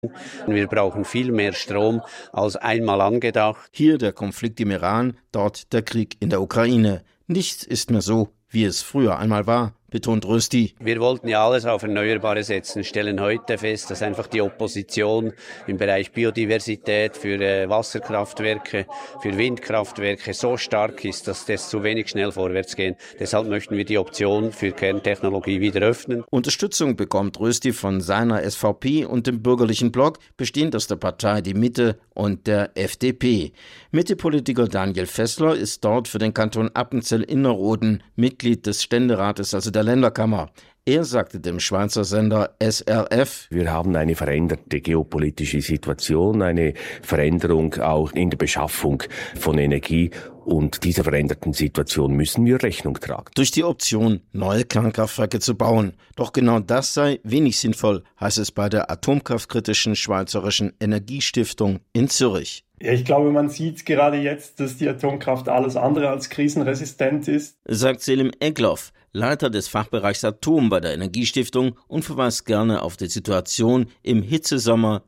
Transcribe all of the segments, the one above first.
Wir brauchen viel mehr Strom als einmal angedacht. Hier der Konflikt im Iran, dort der Krieg in der Ukraine. Nichts ist mehr so, wie es früher einmal war, betont Rösti. Wir wollten ja alles auf Erneuerbare setzen, stellen heute fest, dass einfach die Opposition im Bereich Biodiversität für Wasserkraftwerke, für Windkraftwerke so stark ist, dass das zu wenig schnell vorwärts geht. Deshalb möchten wir die Option für Kerntechnologie wieder öffnen. Unterstützung bekommt Rösti von seiner SVP und dem bürgerlichen Block, bestehend aus der Partei Die Mitte und der FDP. Mitte-Politiker Daniel Fessler ist dort für den Kanton Appenzell-Innerrhoden Mitglied des Ständerates, also der Länderkammer. Er sagte dem Schweizer Sender SRF: Wir haben eine veränderte geopolitische Situation, eine Veränderung auch in der Beschaffung von Energie. Und dieser veränderten Situation müssen wir Rechnung tragen. Durch die Option, neue Kernkraftwerke zu bauen. Doch genau das sei wenig sinnvoll, heißt es bei der atomkraftkritischen Schweizerischen Energiestiftung in Zürich. Ja, ich glaube, man sieht gerade jetzt, dass die Atomkraft alles andere als krisenresistent ist, sagt Selim Egloff, Leiter des Fachbereichs Atom bei der Energiestiftung, und verweist gerne auf die Situation im Hitzesommer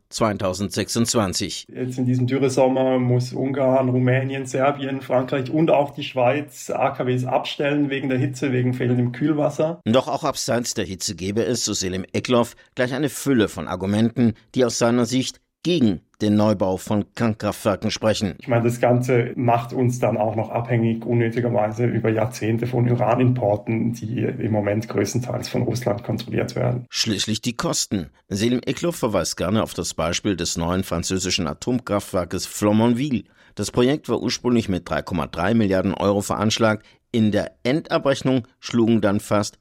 2026. Jetzt in diesem Dürresommer muss Ungarn, Rumänien, Serbien, Frankreich und auch die Schweiz AKWs abstellen wegen der Hitze, wegen fehlendem Kühlwasser. Doch auch abseits der Hitze gäbe es, so Selim Egloff, gleich eine Fülle von Argumenten, die aus seiner Sicht gegen den Neubau von Kernkraftwerken sprechen. Ich meine, das Ganze macht uns dann auch noch abhängig, unnötigerweise über Jahrzehnte von Uranimporten, die im Moment größtenteils von Russland kontrolliert werden. Schließlich die Kosten. Selim Egloff verweist gerne auf das Beispiel des neuen französischen Atomkraftwerkes Flamanville. Das Projekt war ursprünglich mit 3,3 Milliarden Euro veranschlagt. In der Endabrechnung schlugen dann fast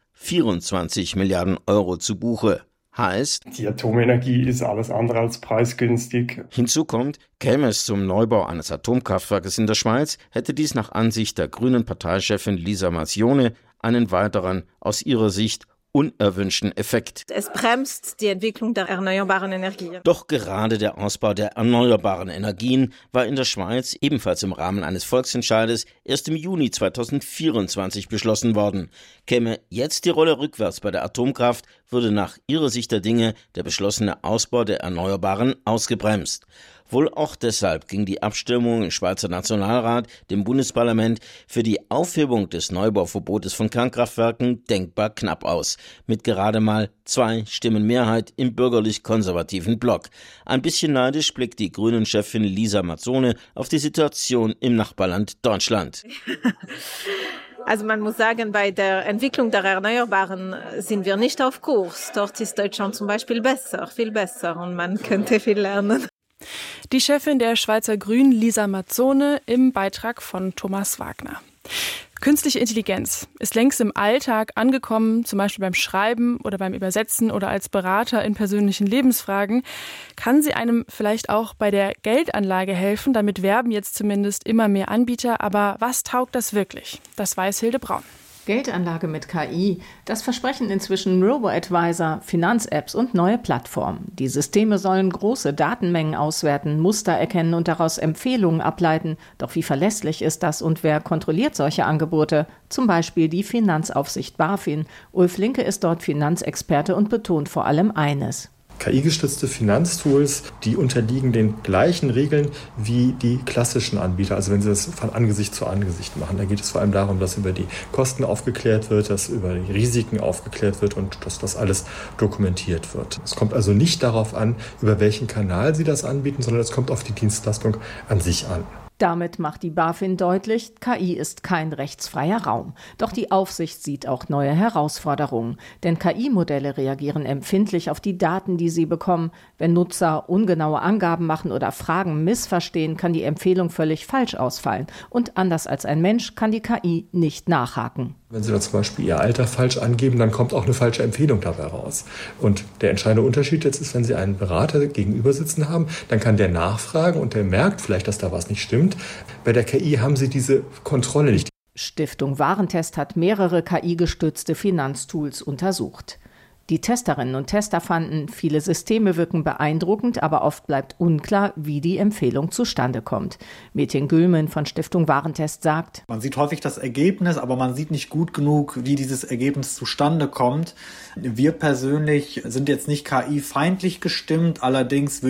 24 Milliarden Euro zu Buche. Heißt, die Atomenergie ist alles andere als preisgünstig. Hinzu kommt, käme es zum Neubau eines Atomkraftwerkes in der Schweiz, hätte dies nach Ansicht der grünen Parteichefin Lisa Marcione einen weiteren, aus ihrer Sicht unerwünschten Effekt. Es bremst die Entwicklung der erneuerbaren Energien. Doch gerade der Ausbau der erneuerbaren Energien war in der Schweiz ebenfalls im Rahmen eines Volksentscheides erst im Juni 2024 beschlossen worden. Käme jetzt die Rolle rückwärts bei der Atomkraft, würde nach ihrer Sicht der Dinge der beschlossene Ausbau der Erneuerbaren ausgebremst. Wohl auch deshalb ging die Abstimmung im Schweizer Nationalrat, dem Bundesparlament, für die Aufhebung des Neubauverbotes von Kernkraftwerken denkbar knapp aus, mit gerade mal 2 Stimmen Mehrheit im bürgerlich-konservativen Block. Ein bisschen neidisch blickt die Grünen-Chefin Lisa Marcione auf die Situation im Nachbarland Deutschland. Also man muss sagen, bei der Entwicklung der Erneuerbaren sind wir nicht auf Kurs. Dort ist Deutschland zum Beispiel besser, viel besser, und man könnte viel lernen. Die Chefin der Schweizer Grünen, Lisa Marcione, im Beitrag von Thomas Wagner. Künstliche Intelligenz ist längst im Alltag angekommen, zum Beispiel beim Schreiben oder beim Übersetzen oder als Berater in persönlichen Lebensfragen. Kann sie einem vielleicht auch bei der Geldanlage helfen? Damit werben jetzt zumindest immer mehr Anbieter. Aber was taugt das wirklich? Das weiß Hilde Braun. Geldanlage mit KI, das versprechen inzwischen Robo-Advisor, Finanz-Apps und neue Plattformen. Die Systeme sollen große Datenmengen auswerten, Muster erkennen und daraus Empfehlungen ableiten. Doch wie verlässlich ist das und wer kontrolliert solche Angebote? Zum Beispiel die Finanzaufsicht BaFin. Ulf Linke ist dort Finanzexperte und betont vor allem eines: KI-gestützte Finanztools, die unterliegen den gleichen Regeln wie die klassischen Anbieter, also wenn sie das von Angesicht zu Angesicht machen. Da geht es vor allem darum, dass über die Kosten aufgeklärt wird, dass über die Risiken aufgeklärt wird und dass das alles dokumentiert wird. Es kommt also nicht darauf an, über welchen Kanal sie das anbieten, sondern es kommt auf die Dienstleistung an sich an. Damit macht die BaFin deutlich, KI ist kein rechtsfreier Raum. Doch die Aufsicht sieht auch neue Herausforderungen. Denn KI-Modelle reagieren empfindlich auf die Daten, die sie bekommen. Wenn Nutzer ungenaue Angaben machen oder Fragen missverstehen, kann die Empfehlung völlig falsch ausfallen. Und anders als ein Mensch kann die KI nicht nachhaken. Wenn Sie da zum Beispiel Ihr Alter falsch angeben, dann kommt auch eine falsche Empfehlung dabei raus. Und der entscheidende Unterschied jetzt ist, wenn Sie einen Berater gegenüber sitzen haben, dann kann der nachfragen und der merkt vielleicht, dass da was nicht stimmt. Bei der KI haben Sie diese Kontrolle nicht. Stiftung Warentest hat mehrere KI-gestützte Finanztools untersucht. Die Testerinnen und Tester fanden, viele Systeme wirken beeindruckend, aber oft bleibt unklar, wie die Empfehlung zustande kommt. Metin Gülmen von Stiftung Warentest sagt: Man sieht häufig das Ergebnis, aber man sieht nicht gut genug, wie dieses Ergebnis zustande kommt. Wir persönlich sind jetzt nicht KI-feindlich gestimmt, allerdings